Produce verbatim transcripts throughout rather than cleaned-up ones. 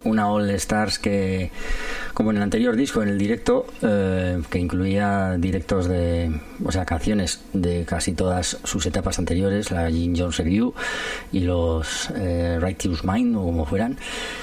una All Stars que, como en el anterior disco, en el directo, eh, que incluía directos de, o sea, canciones de casi todas sus etapas anteriores, la Jim Jones Review y los eh, Righteous Mind, o como fueran.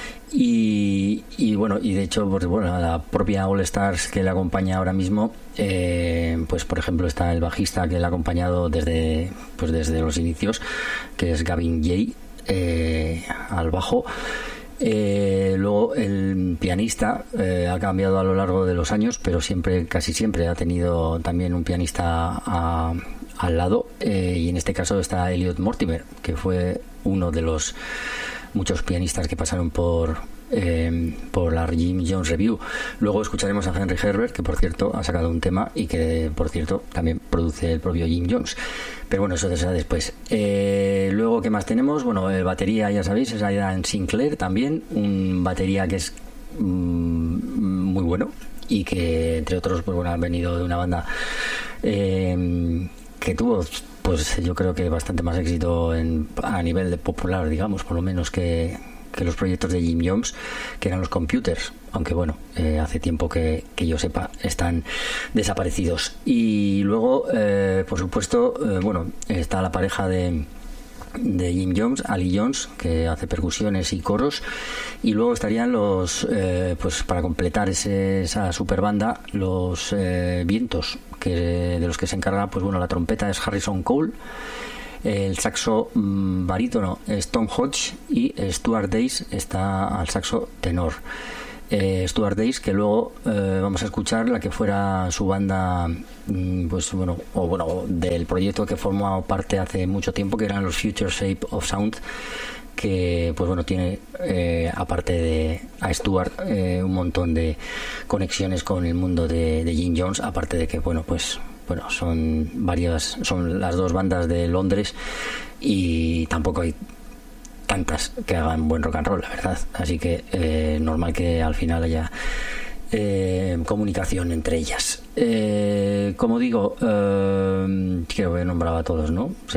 Y, y bueno, y de hecho, pues bueno, la propia All Stars que le acompaña ahora mismo, eh, pues por ejemplo está el bajista que le ha acompañado desde, pues desde los inicios, que es Gavin Jay, eh, al bajo. Eh, luego el pianista eh, ha cambiado a lo largo de los años, pero siempre, casi siempre ha tenido también un pianista a, al lado, eh, y en este caso está Elliot Mortimer, que fue uno de los muchos pianistas que pasaron por eh, por la Jim Jones Review. Luego escucharemos a Henry Herbert, que por cierto ha sacado un tema y que por cierto también produce el propio Jim Jones, pero bueno, eso será después. Eh, luego, ¿qué más tenemos? Bueno, el batería, ya sabéis, es Aidan Sinclair, también un batería que es mmm, muy bueno y que entre otros, pues bueno, ha venido de una banda eh, que tuvo, pues yo creo que bastante más éxito en, a nivel de popular, digamos, por lo menos que, que los proyectos de Jim Jones, que eran los Computers, aunque bueno, eh, hace tiempo que, que yo sepa están desaparecidos. Y luego, eh, por supuesto, eh, bueno, está la pareja de de Jim Jones, Ali Jones, que hace percusiones y coros, y luego estarían los eh, pues para completar ese, esa super banda, los eh, vientos, que de los que se encarga, pues bueno, la trompeta es Harrison Cole, el saxo mmm, barítono es Tom Hodge y Stuart Dace está al saxo tenor. Eh, Stuart Dace, que luego eh, vamos a escuchar la que fuera su banda, mmm, pues bueno, o bueno, del proyecto que formó parte hace mucho tiempo, que eran los Future Shape of Sound, que pues bueno, tiene eh, aparte de a Stuart eh, un montón de conexiones con el mundo de, de Jim Jones, aparte de que bueno, pues bueno, son varias, son las dos bandas de Londres y tampoco hay tantas que hagan buen rock and roll, la verdad, así que eh, normal que al final haya eh, comunicación entre ellas. Eh, como digo, eh, creo que nombraba a todos, ¿no? Sí.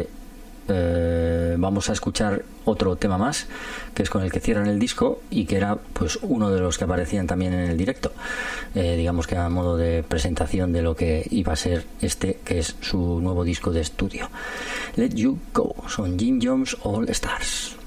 Eh, vamos a escuchar otro tema más, que es con el que cierran el disco y que era pues uno de los que aparecían también en el directo, eh, digamos que a modo de presentación de lo que iba a ser este, que es su nuevo disco de estudio. Let You Go, son Jim Jones All Stars.